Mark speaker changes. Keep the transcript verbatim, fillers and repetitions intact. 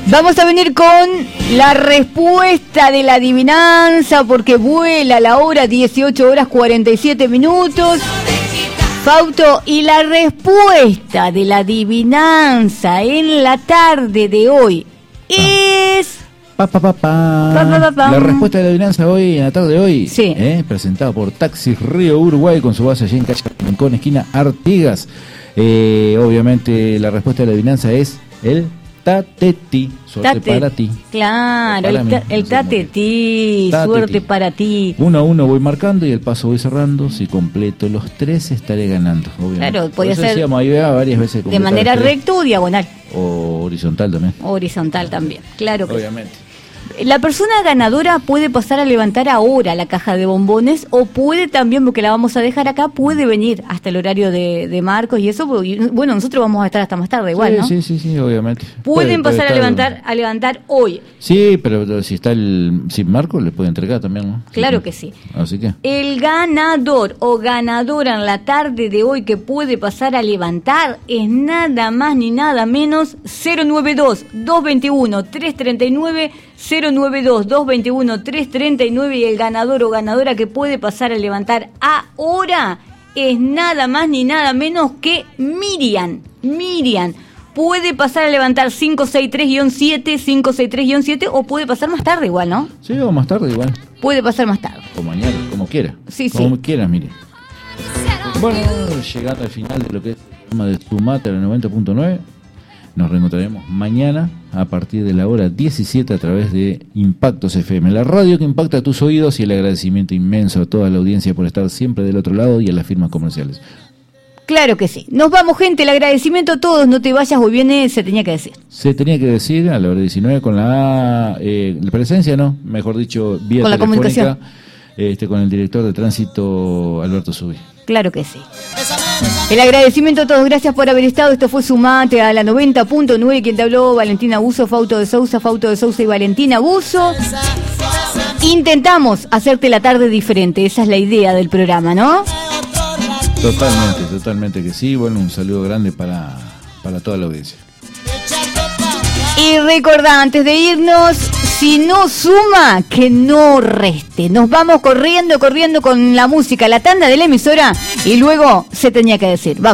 Speaker 1: Vamos a venir con la respuesta de la adivinanza, porque vuela la hora, dieciocho horas cuarenta y siete minutos. Fausto, y la respuesta de la adivinanza en la tarde de hoy es...
Speaker 2: Pa, pa, pa, pa.
Speaker 1: Pa, pa, pa, pa.
Speaker 2: La respuesta de la adivinanza hoy, en la tarde de hoy,
Speaker 1: sí.
Speaker 2: eh, presentada por Taxi Río Uruguay, con su base allí en calle Rincón, esquina Artigas. Eh, obviamente la respuesta de la adivinanza es el Tateti. Suerte
Speaker 1: Tate,
Speaker 2: para ti.
Speaker 1: Claro,
Speaker 2: para
Speaker 1: el,
Speaker 2: mí,
Speaker 1: ta, el
Speaker 2: no sé
Speaker 1: Tateti,
Speaker 2: Tateti.
Speaker 1: Suerte para ti.
Speaker 2: Uno a uno voy marcando y el paso voy cerrando. Si completo los tres estaré ganando, obviamente.
Speaker 1: Claro, podía ser
Speaker 2: decíamos, ahí va varias veces
Speaker 1: de manera recta o diagonal.
Speaker 2: O horizontal también.
Speaker 1: Horizontal también, claro que
Speaker 2: obviamente.
Speaker 1: Sí. La persona ganadora puede pasar a levantar ahora la caja de bombones, o puede también, porque la vamos a dejar acá, puede venir hasta el horario de, de Marcos y eso. Bueno, nosotros vamos a estar hasta más tarde igual,
Speaker 2: sí,
Speaker 1: ¿no?
Speaker 2: Sí, sí, sí, obviamente.
Speaker 1: Pueden
Speaker 2: puede,
Speaker 1: pasar
Speaker 2: puede
Speaker 1: a levantar a levantar hoy.
Speaker 2: Sí, pero si está el sin Marcos le puede entregar también, ¿no?
Speaker 1: Claro
Speaker 2: sí,
Speaker 1: que sí.
Speaker 2: Así que
Speaker 1: el ganador o ganadora en la tarde de hoy que puede pasar a levantar es nada más ni nada menos cero nueve dos, dos dos uno, tres tres nueve, cero nueve dos, dos dos uno, tres tres nueve, y el ganador o ganadora que puede pasar a levantar ahora es nada más ni nada menos que Miriam. Miriam puede pasar a levantar cinco seis tres siete, cinco seis tres siete, o puede pasar más tarde igual, ¿no?
Speaker 2: Sí, o más tarde igual.
Speaker 1: Puede pasar más tarde.
Speaker 2: O mañana, como quiera.
Speaker 1: Sí,
Speaker 2: como
Speaker 1: sí.
Speaker 2: quieras, mire. Bueno, llegando al final de lo que es el programa de Tu Mate, el noventa punto nueve. Nos reencontraremos mañana a partir de la hora diecisiete a través de Impactos F M, la radio que impacta tus oídos, y el agradecimiento inmenso a toda la audiencia por estar siempre del otro lado y a las firmas comerciales.
Speaker 1: Claro que sí. Nos vamos, gente. El agradecimiento a todos. No te vayas, hoy viene, se tenía que decir.
Speaker 2: Se tenía que decir a la hora diecinueve con la, eh, la presencia, ¿no? Mejor dicho, vía
Speaker 1: con la
Speaker 2: telefónica,
Speaker 1: comunicación.
Speaker 2: Este, con el director de tránsito, Alberto Subi.
Speaker 1: Claro que sí. El agradecimiento a todos, gracias por haber estado. Esto fue Sumate a la noventa punto nueve. Quien te habló, Valentina Buzo, Fausto de Sousa, Fausto de Sousa y Valentina Buzo. Intentamos hacerte la tarde diferente, esa es la idea del programa, ¿no?
Speaker 2: Totalmente, totalmente que sí. Bueno, un saludo grande para, para toda la audiencia.
Speaker 1: Y recordá, antes de irnos, si no suma, que no reste. Nos vamos corriendo, corriendo con la música, la tanda de la emisora, y luego se tenía que decir. Vamos.